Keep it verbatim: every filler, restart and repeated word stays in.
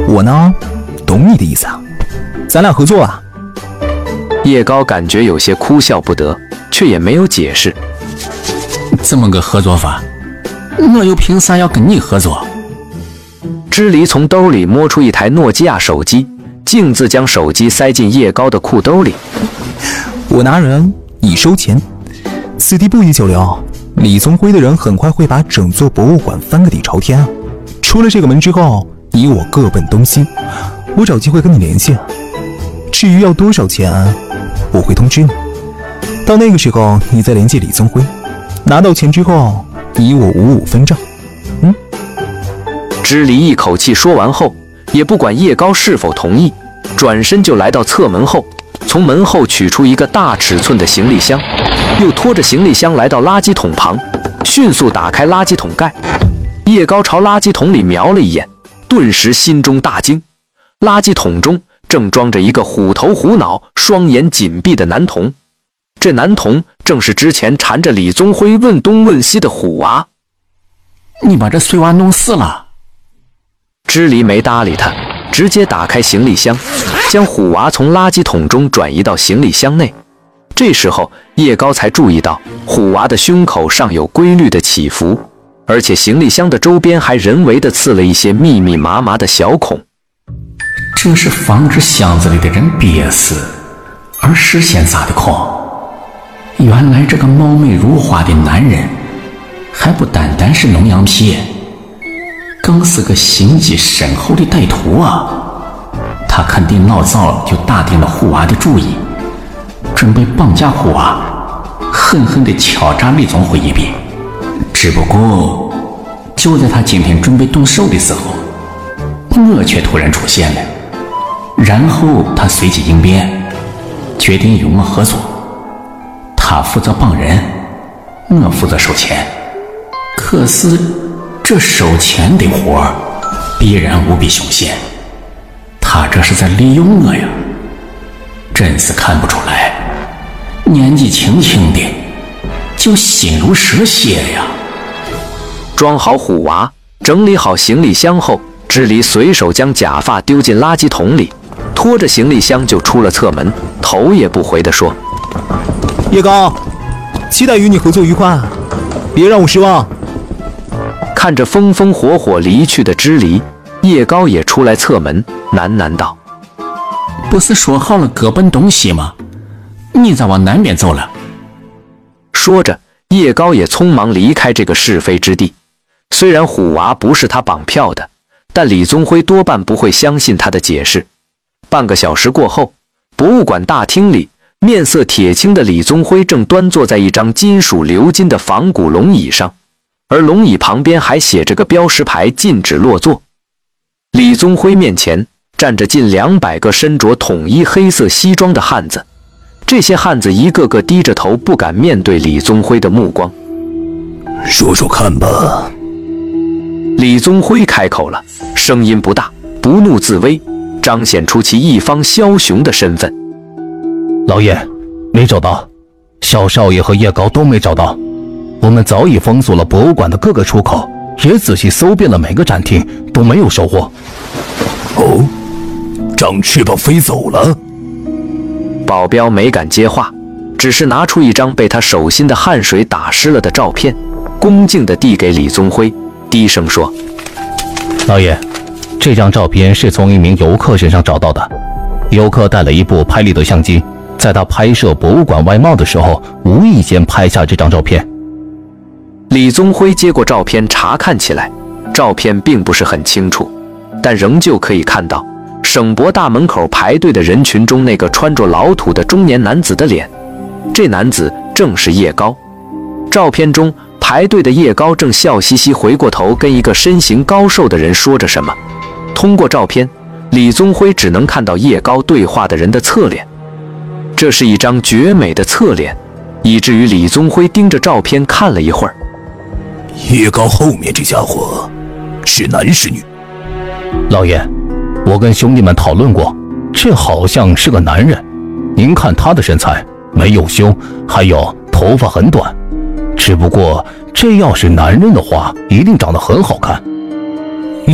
我呢，懂你的意思啊，咱俩合作啊。 叶高感觉有些哭笑不得，却也没有解释。 这么个合作法，我又凭啥要跟你合作？ 支离从兜里摸出一台诺基亚手机，径自将手机塞进叶高的裤兜里。 我拿人，你收钱，此地不宜久留。李宗辉的人很快会把整座博物馆翻个底朝天啊！出了这个门之后，你我各奔东西，我找机会跟你联系。至于要多少钱，我会通知你。到那个时候，你再联系李宗辉，拿到钱之后，你我五五分账。嗯。 支离一口气说完后，也不管叶高是否同意，转身就来到侧门后，从门后取出一个大尺寸的行李箱，又拖着行李箱来到垃圾桶旁，迅速打开垃圾桶盖。叶高朝垃圾桶里瞄了一眼，顿时心中大惊，垃圾桶中正装着一个虎头虎脑、双眼紧闭的男童。这男童正是之前缠着李宗辉问东问西的虎娃。 你把这碎娃弄死了？ 支离没搭理他，直接打开行李箱，将虎娃从垃圾桶中转移到行李箱内。这时候叶高才注意到虎娃的胸口上有规律的起伏，而且行李箱的周边还人为的刺了一些密密麻麻的小孔。 这是防止箱子里的人憋死，而实现撒的孔。原来这个貌美如花的男人，还不单单是龙羊皮，更是个心机深厚的歹徒啊！他肯定老早就打定了虎娃的主意，准备绑架虎娃，狠狠地敲诈李宗辉一笔。只不过，就在他今天准备动手的时候，我却突然出现了。然后他随机应变，决定与我合作。他负责绑人，我负责收钱。可是这收钱的活儿必然无比凶险，他这是在利用我呀！真是看不出来，年纪轻轻的就心如蛇蝎呀！ 装好虎娃，整理好行李箱后，支离随手将假发丢进垃圾桶里，拖着行李箱就出了侧门，头也不回地说： 叶高，期待与你合作愉快，别让我失望。 看着风风火火离去的支离，叶高也出来侧门，喃喃道： 不是说好了各奔东西吗？你咋往南边走了？ 说着，叶高也匆忙离开这个是非之地。虽然虎娃不是他绑票的，但李宗辉多半不会相信他的解释。半个小时过后，博物馆大厅里，面色铁青的李宗辉正端坐在一张金属鎏金的仿古龙椅上，而龙椅旁边还写着个标识牌，禁止落座。李宗辉面前站着近两百个身着统一黑色西装的汉子，这些汉子一个个低着头，不敢面对李宗辉的目光。 说说看吧。 李宗辉开口了，声音不大，不怒自威，彰显出其一方枭雄的身份。 老爷，没找到，小少爷和叶高都没找到。我们早已封锁了博物馆的各个出口，也仔细搜遍了每个展厅，都没有收获。哦，长翅膀飞走了？ 保镖没敢接话，只是拿出一张被他手心的汗水打湿了的照片，恭敬地递给李宗辉，低声说： 老爷，这张照片是从一名游客身上找到的。游客带了一部拍立得相机，在他拍摄博物馆外貌的时候，无意间拍下这张照片。 李宗辉接过照片查看起来，照片并不是很清楚，但仍旧可以看到省博大门口排队的人群中那个穿着老土的中年男子的脸。这男子正是叶高。照片中排队的叶高正笑嘻嘻回过头跟一个身形高瘦的人说着什么。通过照片，李宗辉只能看到叶高对话的人的侧脸。这是一张绝美的侧脸，以至于李宗辉盯着照片看了一会儿。 叶高后面这家伙是男是女？老爷，我跟兄弟们讨论过，这好像是个男人。您看他的身材，没有胸，还有头发很短。只不过这要是男人的话，一定长得很好看。